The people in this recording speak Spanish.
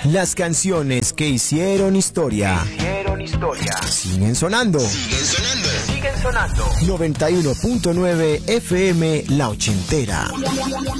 Las canciones que hicieron historia. Siguen sonando. 91.9 FM La Ochentera.